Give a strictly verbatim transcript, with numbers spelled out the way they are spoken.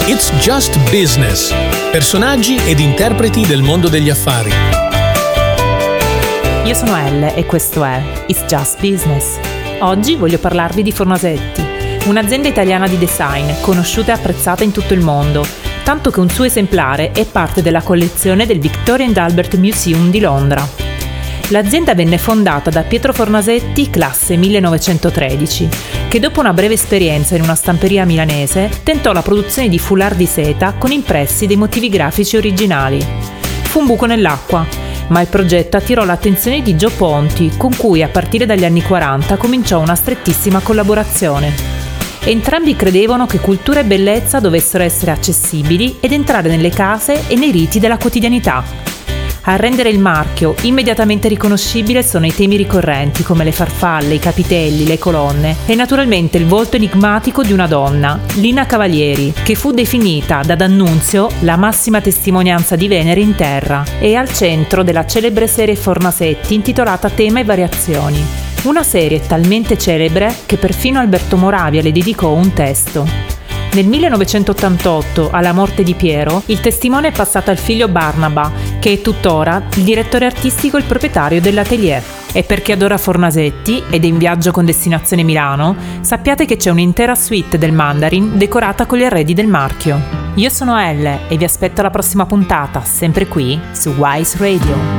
It's Just Business. Personaggi ed interpreti del mondo degli affari. Io sono Elle e questo è It's Just Business. Oggi voglio parlarvi di Fornasetti, un'azienda italiana di design conosciuta e apprezzata in tutto il mondo, tanto che un suo esemplare è parte della collezione del Victoria and Albert Museum di Londra. L'azienda venne fondata da Pietro Fornasetti, classe millenovecentotredici, che dopo una breve esperienza in una stamperia milanese tentò la produzione di foulard di seta con impressi dei motivi grafici originali. Fu un buco nell'acqua, ma il progetto attirò l'attenzione di Gio Ponti, con cui a partire dagli anni quaranta cominciò una strettissima collaborazione. Entrambi credevano che cultura e bellezza dovessero essere accessibili ed entrare nelle case e nei riti della quotidianità. A rendere il marchio immediatamente riconoscibile sono i temi ricorrenti come le farfalle, i capitelli, le colonne e naturalmente il volto enigmatico di una donna, Lina Cavalieri, che fu definita da D'Annunzio la massima testimonianza di Venere in terra e al centro della celebre serie Fornasetti intitolata Tema e Variazioni. Una serie talmente celebre che perfino Alberto Moravia le dedicò un testo. Nel millenovecentottantotto, alla morte di Piero, il testimone è passato al figlio Barnaba, che è tuttora il direttore artistico e il proprietario dell'atelier. E per chi adora Fornasetti ed è in viaggio con destinazione Milano, sappiate che c'è un'intera suite del Mandarin decorata con gli arredi del marchio. Io sono Elle e vi aspetto alla prossima puntata, sempre qui su Wise Radio.